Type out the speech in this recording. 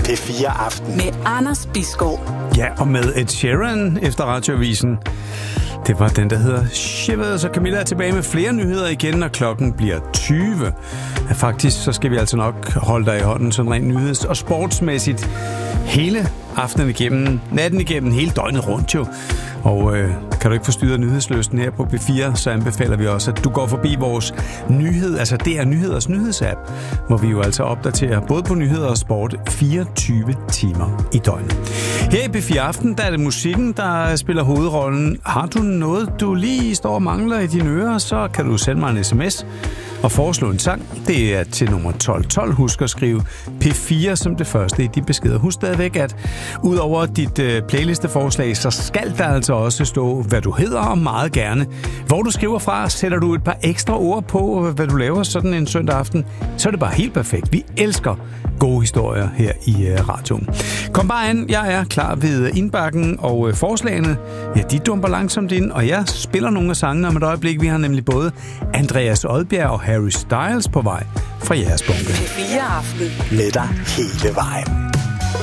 P4 Aften. Med Anders Bisgaard. Ja, og med Ed Sheeran efter radioavisen. Det var den, der hedder Shivers, og Camilla er tilbage med flere nyheder igen, når klokken bliver 20. Ja, faktisk så skal vi altså nok holde dig i hånden sådan rent nyheds- og sportsmæssigt hele aftenen igennem, natten igennem, hele døgnet rundt jo. Og kan du ikke forstyrre nyhedslysten her på P4, så anbefaler vi også, at du går forbi vores nyhed, altså DR Nyheders nyhedsapp, hvor vi jo altså opdaterer både på nyheder og sport 24 timer i døgnet. Her i P4 Aften, der er det musikken, der spiller hovedrollen. Har du noget, du lige står og mangler i dine ører, så kan du sende mig en sms og foreslå en sang. Det er til nummer 1212. Husk at skrive P4 som det første i de beskeder. Husk stadigvæk, at udover dit playlisteforslag, så skal der altså også stå, hvad du hedder, og meget gerne. Hvor du skriver fra, sætter du et par ekstra ord på, hvad du laver sådan en søndag aften, så er det bare helt perfekt. Vi elsker gode historier her i radioen. Kom bare an, jeg er klar ved indbakken, og forslagene, ja, de dumper langsomt ind, og jeg spiller nogle af sangene om et øjeblik. Vi har nemlig både Andreas Odbjerg og Harry Styles på vej fra jeres bunke. P4 Aften. Med dig hele vejen.